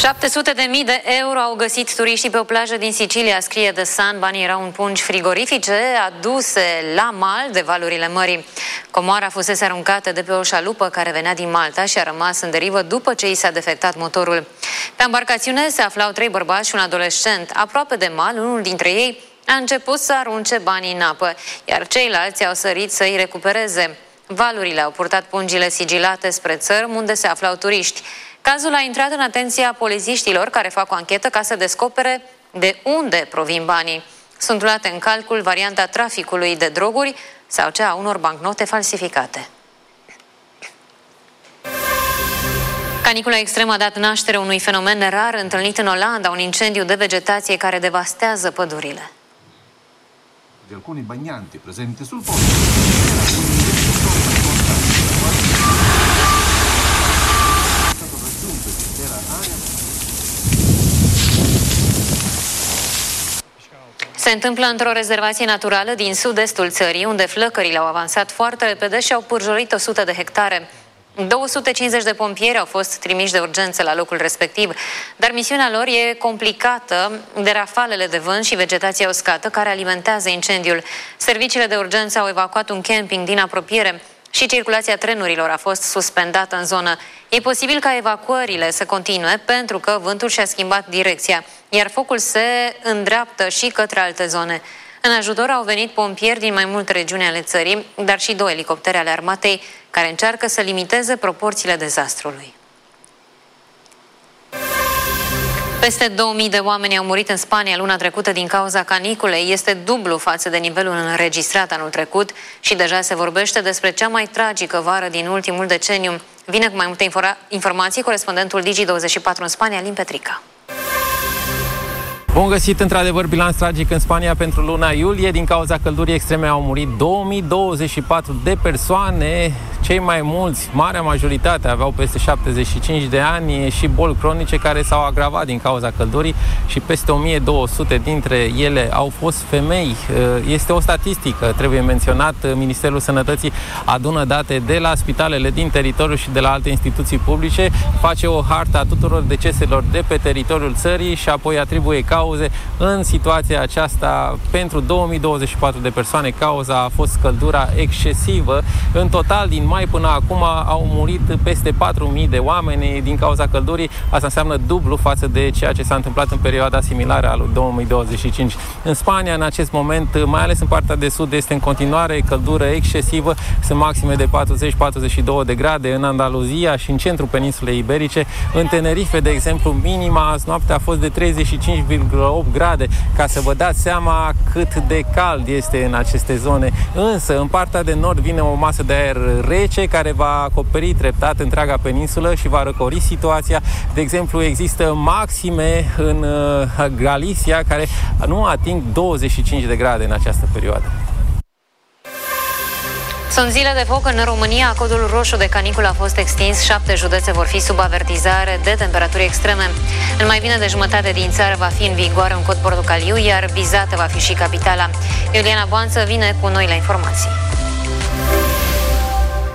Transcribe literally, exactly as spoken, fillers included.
șapte sute de mii de euro au găsit turiștii pe o plajă din Sicilia, scrie The Sun. Banii erau în pungi frigorifice aduse la mal de valurile mării. Comoara fusese aruncată de pe o șalupă care venea din Malta și a rămas în derivă după ce i s-a defectat motorul. Pe embarcațiune se aflau trei bărbați și un adolescent. Aproape de mal, unul dintre ei a început să arunce banii în apă, iar ceilalți au sărit să îi recupereze. Valurile au purtat pungile sigilate spre țărm unde se aflau turiști. Cazul a intrat în atenția polițiștilor care fac o anchetă ca să descopere de unde provin banii. Sunt luate în calcul varianta traficului de droguri sau cea a unor bancnote falsificate. Canicula extremă a dat naștere unui fenomen rar întâlnit în Olanda, un incendiu de vegetație care devastează pădurile. Di alcuni bagnanti presenti sul posto. Se întâmplă într-o rezervație naturală din sud-estul țării, unde flăcările au avansat foarte repede și au pârjolit o sută de hectare. două sute cincizeci de pompieri au fost trimiși de urgență la locul respectiv, dar misiunea lor e complicată de rafalele de vânt și vegetația uscată care alimentează incendiul. Serviciile de urgență au evacuat un camping din apropiere și circulația trenurilor a fost suspendată în zonă. E posibil ca evacuările să continue pentru că vântul și-a schimbat direcția, iar focul se îndreaptă și către alte zone. În ajutor au venit pompieri din mai multe regiuni ale țării, dar și două elicoptere ale armatei care încearcă să limiteze proporțiile dezastrului. Peste două mii de oameni au murit în Spania luna trecută din cauza caniculei. Este dublu față de nivelul înregistrat anul trecut și deja se vorbește despre cea mai tragică vară din ultimul deceniu. Vine cu mai multe informații corespondentul Digi douăzeci și patru în Spania, Alin Petrica. Bun găsit, într-adevăr, bilanț tragic în Spania pentru luna iulie. Din cauza căldurii extreme au murit două mii douăzeci și patru de persoane. Cei mai mulți, marea majoritate, aveau peste șaptezeci și cinci de ani și boli cronice care s-au agravat din cauza căldurii și peste o mie două sute dintre ele au fost femei. Este o statistică, trebuie menționat. Ministerul Sănătății adună date de la spitalele din teritoriu și de la alte instituții publice, face o hartă a tuturor deceselor de pe teritoriul țării și apoi atribuie cauze. În situația aceasta, pentru două mii douăzeci și patru de persoane, cauza a fost căldura excesivă. În total, din mai până acum, au murit peste patru mii de oameni din cauza căldurii. Asta înseamnă dublu față de ceea ce s-a întâmplat în perioada similară a lui două mii douăzeci și cinci. În Spania, în acest moment, mai ales în partea de sud, este în continuare căldură excesivă. Sunt maxime de patruzeci patruzeci și două de grade în Andaluzia și în centrul peninsulei iberice. În Tenerife, de exemplu, minima azi noapte a fost de treizeci și cinci virgulă opt grade, ca să vă dați seama cât de cald este în aceste zone. Însă, în partea de nord vine o masă de aer rece care va acoperi treptat întreaga peninsulă și va răcori situația. De exemplu, există maxime în uh, Galicia care nu ating douăzeci și cinci de grade în această perioadă. Sunt zile de foc în România. Codul roșu de caniculă a fost extins. Șapte județe vor fi sub avertizare de temperaturi extreme. În mai bine de jumătate din țară va fi în vigoare un cod portocaliu, iar vizată va fi și capitala. Iuliana Boanță vine cu noile informații.